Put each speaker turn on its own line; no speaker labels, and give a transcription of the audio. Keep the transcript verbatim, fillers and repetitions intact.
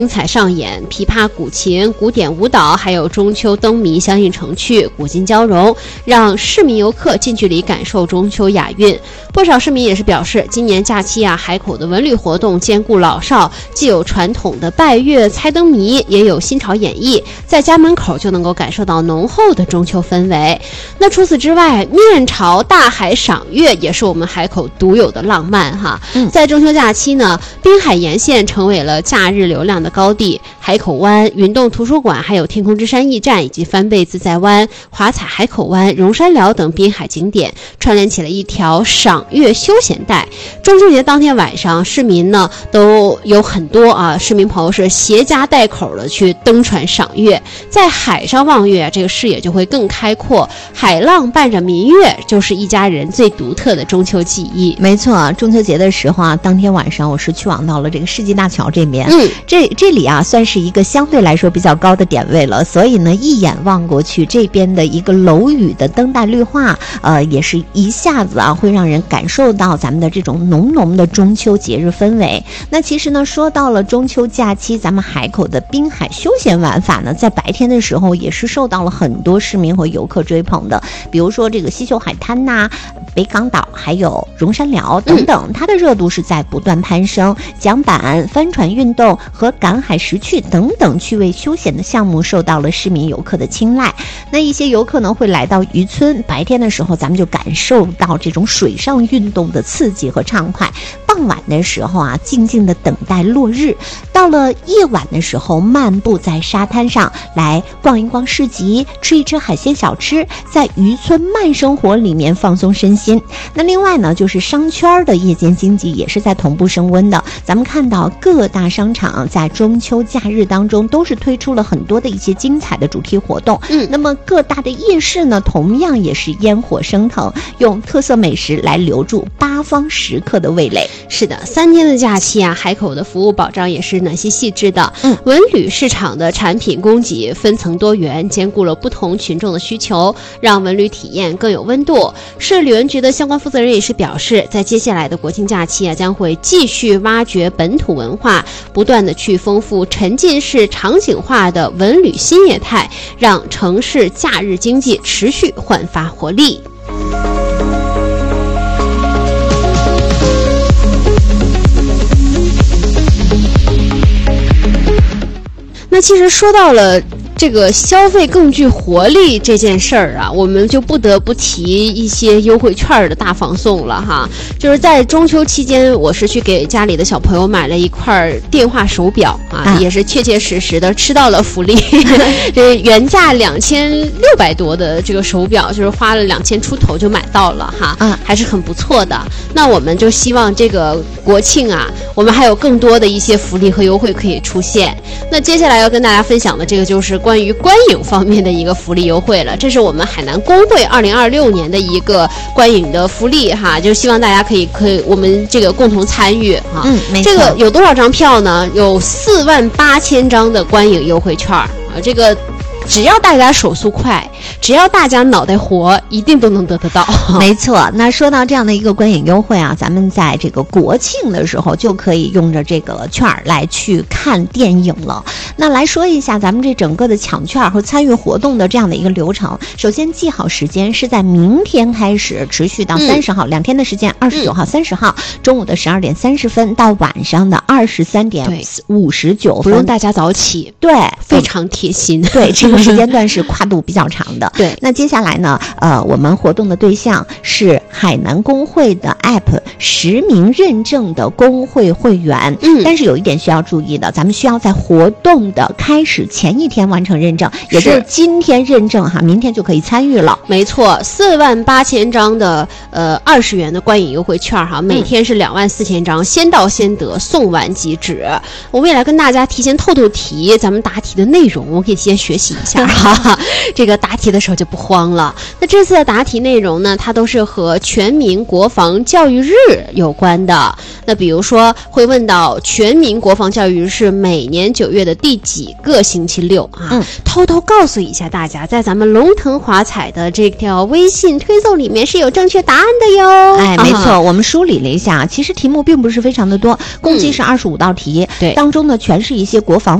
精彩上演，琵琶、古琴、古典舞蹈，还有中秋灯谜相映成趣，古今交融，让市民游客近距离感受中秋雅韵。不少市民也是表示，今年假期啊，海口的文旅活动兼顾老少，既有传统的拜月、猜灯谜，也有新潮演绎，在家门口就能够感受到浓厚的中秋氛围。那除此之外，面朝大海赏月也是我们海口独有的浪漫哈。嗯、在中秋假期呢，滨海沿线成为了假日流量的高地，海口湾、云洞图书馆，还有天空之山驿站以及翻倍自在湾、华彩海口湾、榕山寮等滨海景点，串联起了一条赏月休闲带。中秋节当天晚上，市民呢都有很多啊，市民朋友是携家带口的去登船赏月，在海上望月，这个视野就会更开阔，海浪伴着民乐，就是一家人最独特的中秋记忆。
没错，中秋节的时候啊，当天晚上我是去往到了这个世纪大桥这边，
嗯，
这这里啊算是一个相对来说比较高的点位了，所以呢，一眼望过去，这边的一个楼宇的灯带绿化，呃，也是一下子啊会让人感受到咱们的这种浓浓的中秋节日氛围。那其实呢，说到了中秋假期，咱们海口的滨海休闲玩法呢，在白天的时候也是受到了很多市民和游客追捧的，比如说这个西秀海滩呐、啊、北港岛，还有榕山寮等等，嗯、它的热度是在不断攀升。桨板、帆船运动和赶海石趣等等趣味休闲的项目受到了市民游客的青睐。那一些游客呢会来到渔村，白天的时候咱们就感受到这种水上运动的刺激和畅快。傍晚的时候啊，静静的等待落日。到了夜晚的时候，漫步在沙滩上，来逛一逛市集，吃一吃海鲜小吃，在渔村慢生活里面放松身心。那另外呢，就是商圈的夜间经济也是在同步升温的。咱们看到各大商场在中秋假日当中都是推出了很多的一些精彩的主题活动。嗯，那么各大的夜市呢，同样也是烟火升腾，用特色美食来留住八方食客的味蕾。
是的，三天的假期啊，海口的服务保障也是暖心细致的。嗯，文旅市场的产品供给分层多元，兼顾了不同群众的需求，让文旅体验更有温度。市旅游局的相关负责人也是表示，在接下来的国庆假期啊，将会继续挖掘本土文化，不断的去丰富沉浸式场景化的文旅新业态，让城市假日经济持续焕发活力。那其实说到了这个消费更具活力这件事儿啊，我们就不得不提一些优惠券的大放送了哈。就是在中秋期间，我是去给家里的小朋友买了一块电话手表啊，啊也是切切实实的吃到了福利。这原价两千六百多的这个手表，就是花了两千出头就买到了哈，啊，还是很不错的。那我们就希望这个国庆啊，我们还有更多的一些福利和优惠可以出现。那接下来要跟大家分享的这个就是关于观影方面的一个福利优惠了，这是我们海南公会二零二六年的一个观影的福利哈，就希望大家可以可以我们这个共同参与哈。
嗯，没错。
这个有多少张票呢？有四万八千张的观影优惠券啊，这个。只要大家手速快，只要大家脑袋活，一定都能得得到。
没错，那说到这样的一个观影优惠啊，咱们在这个国庆的时候就可以用着这个券来去看电影了。那来说一下咱们这整个的抢券和参与活动的这样的一个流程。首先记好时间，是在明天开始，持续到三十号，两、嗯、天的时间，二十九号、三十号中午的十二点三十分到晚上的二十三点五十九分，
不用大家早起，
对，
非常贴心。
对，这个时间段是跨度比较长的。
对，
那接下来呢，呃，我们活动的对象是海南公会的 App 实名认证的公会会员。嗯，但是有一点需要注意的，咱们需要在活动的开始前一天完成认证，也就是今天认证哈，明天就可以参与了。
没错，四万八千张的呃二十元的观影优惠券哈，每天是两万四千张，先到先得，送完即止。我们也来跟大家提前透透题，咱们答题的内容，我可以提前学习一下哈。这个答题的时候就不慌了。那这次的答题内容呢，它都是和全民国防教育日有关的。那比如说会问到全民国防教育日是每年九月的第第几个星期六啊？
嗯，
偷偷告诉一下大家，在咱们龙腾华彩的这条微信推送里面是有正确答案的哟。
哎，没错，
啊、
我们梳理了一下，其实题目并不是非常的多，共计是二十五道题，
对，
当中呢全是一些国防